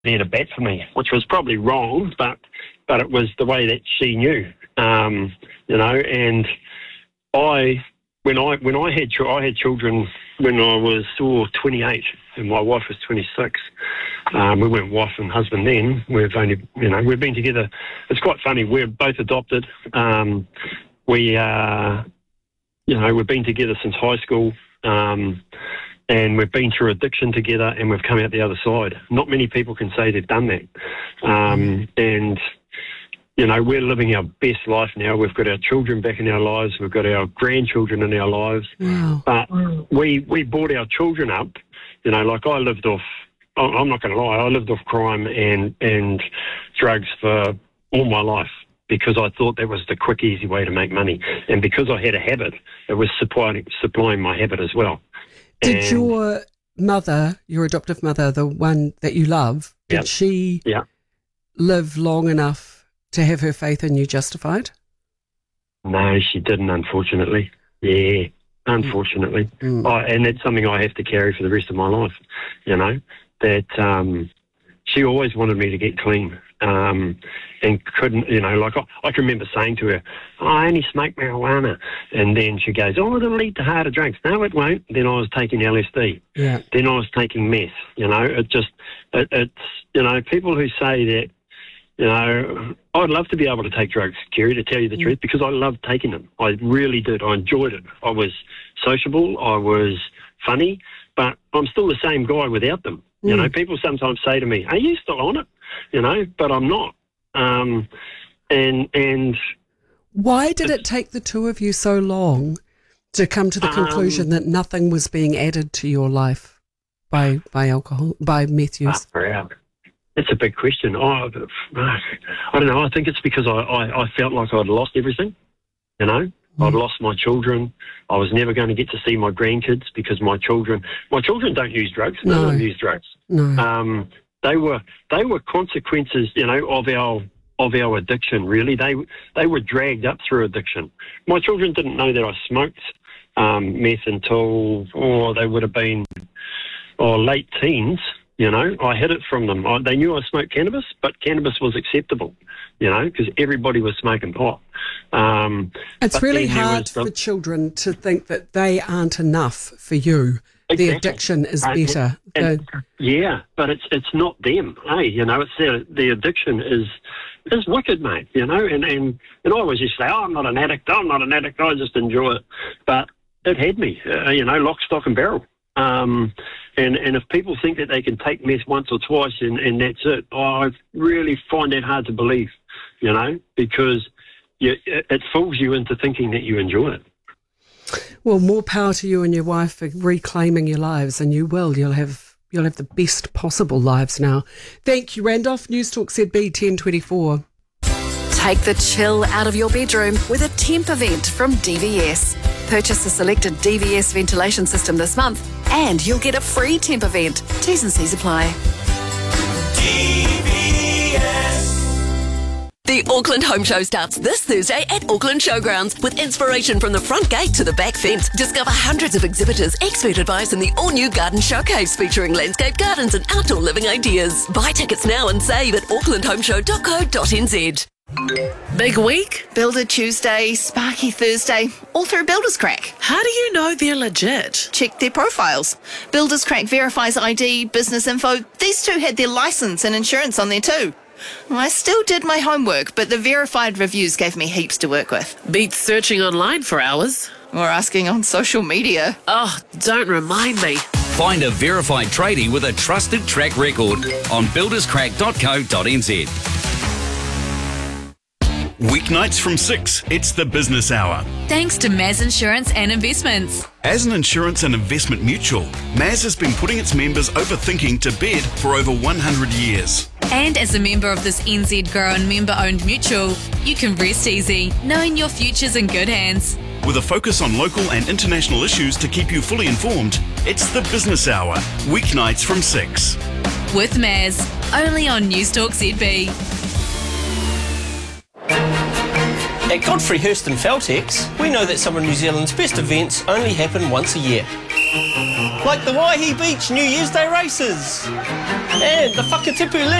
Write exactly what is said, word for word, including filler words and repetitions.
there to bat for me, which was probably wrong, but but it was the way that she knew, um, you know. And I, when I when I had I had children when I was oh, twenty-eight, and my wife was twenty-six. Um, we weren't wife and husband then. We've only, you know, we've been together. It's quite funny. We're both adopted. Um, we, uh, you know, we've been together since high school. Um, And we've been through addiction together, and we've come out the other side. Not many people can say they've done that. Um, and, you know, we're living our best life now. We've got our children back in our lives. We've got our grandchildren in our lives. Wow. But we, we brought our children up, you know, like I lived off, I'm not going to lie, I lived off crime and, and drugs for all my life, because I thought that was the quick, easy way to make money. And because I had a habit, it was supplying, supplying my habit as well. Did and, your mother, your adoptive mother, the one that you love, did yeah, she yeah. live long enough to have her faith in you justified? No, she didn't, unfortunately. Yeah, unfortunately. Mm. I, and that's something I have to carry for the rest of my life, you know, that um, she always wanted me to get clean. Um, and couldn't, you know, like I, I can remember saying to her, oh, I only smoke marijuana. And then she goes, oh, it'll lead to harder drugs. No, it won't. Then I was taking L S D. Yeah. Then I was taking meth, you know. It just, it, it's, you know, people who say that, you know, I'd love to be able to take drugs, Kerry, to tell you the mm. truth, because I loved taking them. I really did. I enjoyed it. I was sociable. I was funny, but I'm still the same guy without them. Mm. You know, people sometimes say to me, are you still on it? You know, but I'm not. Um, and and why did it take the two of you so long to come to the um, conclusion that nothing was being added to your life by by alcohol, by meth use? Uh, it's a big question. Oh, I don't know. I think it's because I, I, I felt like I'd lost everything. You know, mm. I'd lost my children. I was never going to get to see my grandkids because my children, my children don't use drugs. No. They don't use drugs. No. Um, They were they were consequences, you know, of our of our addiction. Really, they they were dragged up through addiction. My children didn't know that I smoked um, meth until oh they would have been oh late teens. You know, I hid it from them. I, they knew I smoked cannabis, but cannabis was acceptable. You know, because everybody was smoking pot. Um, it's really hard the, for children to think that they aren't enough for you. Exactly. The addiction is uh, better. And, the, yeah, but it's it's not them. Hey, you know, it's the the addiction is is wicked, mate. You know, and and and I always just say, oh, I'm not an addict. I'm not an addict. I just enjoy it. But it had me, uh, you know, lock, stock, and barrel. Um, and and if people think that they can take meth once or twice and, and that's it, I really find that hard to believe. You know, because you, it, it fools you into thinking that you enjoy it. Well, more power to you and your wife for reclaiming your lives, and you will. You'll have you'll have the best possible lives now. Thank you, Randolph. News Talk Z B ten twenty-four. Take the chill out of your bedroom with a temp event from D V S. Purchase a selected D V S ventilation system this month, and you'll get a free temp event. T's and C's apply. D V S. The Auckland Home Show starts this Thursday at Auckland Showgrounds with inspiration from the front gate to the back fence. Discover hundreds of exhibitors, expert advice and the all-new garden showcase featuring landscape gardens and outdoor living ideas. Buy tickets now and save at auckland home show dot co dot n z. Big week? Builder Tuesday, Sparky Thursday, all through Builders Crack. How do you know they're legit? Check their profiles. Builders Crack verifies I D, business info. These two had their licence and insurance on there too. I still did my homework, but the verified reviews gave me heaps to work with. Beats searching online for hours. Or asking on social media. Oh, don't remind me. Find a verified tradie with a trusted track record on builders crack dot co dot n z. Weeknights from six, it's the Business Hour. Thanks to Maz Insurance and Investments. As an insurance and investment mutual, Maz has been putting its members over thinking to bed for over one hundred years. And as a member of this N Z grown member-owned mutual, you can rest easy, knowing your future's in good hands. With a focus on local and international issues to keep you fully informed, it's the Business Hour, weeknights from six. With Maz, only on News Talk Z B. At Godfrey Hirst and Feltex, we know that some of New Zealand's best events only happen once a year. Like the Waihi Beach New Year's Day races. And the Whakatipu